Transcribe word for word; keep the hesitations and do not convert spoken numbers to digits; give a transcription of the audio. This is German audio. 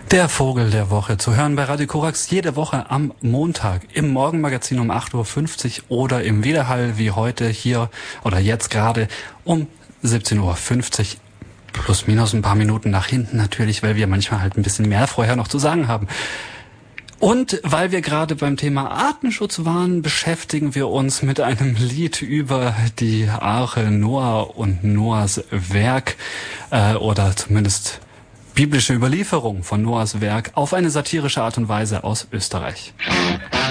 Der Vogel der Woche, zu hören bei Radio Korax jede Woche am Montag im Morgenmagazin um acht Uhr fünfzig oder im Wiederhall wie heute hier oder jetzt gerade um siebzehn Uhr fünfzig. Plus minus ein paar Minuten nach hinten natürlich, weil wir manchmal halt ein bisschen mehr vorher noch zu sagen haben. Und weil wir gerade beim Thema Artenschutz waren, beschäftigen wir uns mit einem Lied über die Arche Noah und Noahs Werk, äh, oder zumindest biblische Überlieferung von Noahs Werk auf eine satirische Art und Weise aus Österreich.